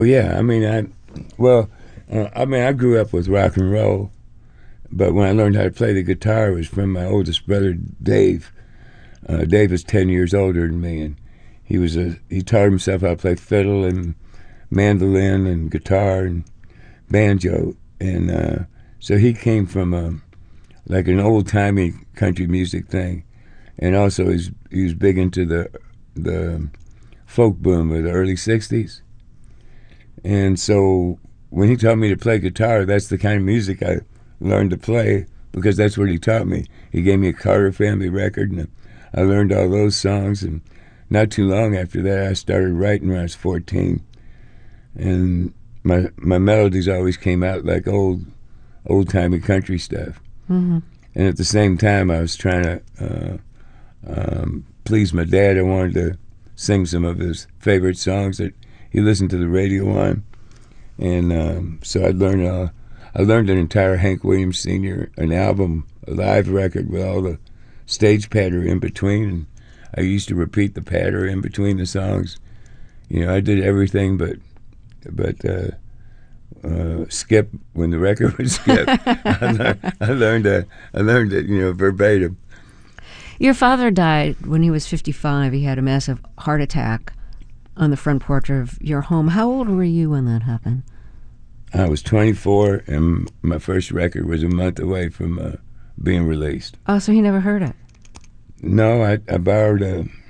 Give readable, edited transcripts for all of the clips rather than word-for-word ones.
Well, yeah, I grew up with rock and roll, but when I learned how to play the guitar, it was from my oldest brother, Dave. Dave is 10 years older than me, and he taught himself how to play fiddle and mandolin and guitar and banjo, and so he came from like an old timey country music thing, and also he was big into the folk boom of the early '60s, and so when he taught me to play guitar, that's the kind of music I learned to play because that's what he taught me. He gave me a Carter Family record, and I learned all those songs, and not too long after that, I started writing when I was 14, and my melodies always came out like old timey country stuff. Mm-hmm. And at the same time, I was trying to please my dad. I wanted to sing some of his favorite songs that he listened to the radio on, and so I learned an entire Hank Williams Sr. an album, a live record with all the stage patter in between, and I used to repeat the patter in between the songs. I did everything but skip when the record would skip. I learned it, verbatim. Your father died when he was 55. He had a massive heart attack on the front porch of your home. How old were you when that happened? I was 24, and my first record was a month away from being released. Oh, so he never heard it? No, I borrowed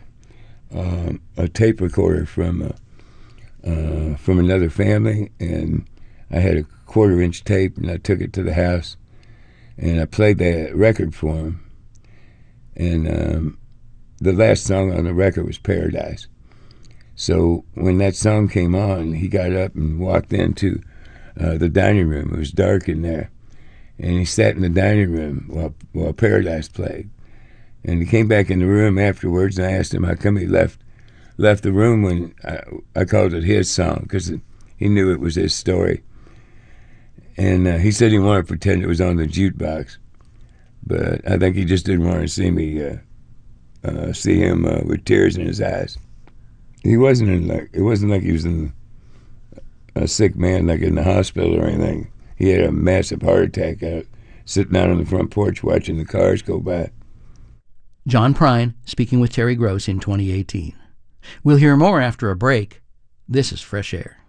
a tape recorder from another family, and I had a 1/4-inch tape, and I took it to the house, and I played that record for him. And the last song on the record was Paradise. So when that song came on, he got up and walked into the dining room. It was dark in there, and he sat in the dining room while Paradise played. And he came back in the room afterwards, and I asked him how come he left the room when I called it his song, because he knew it was his story. And he said he wanted to pretend it was on the jukebox, but I think he just didn't want to see me see him with tears in his eyes. It wasn't like he was a sick man, like in the hospital or anything. He had a massive heart attack sitting out on the front porch watching the cars go by. John Prine speaking with Terry Gross in 2018. We'll hear more after a break. This is Fresh Air.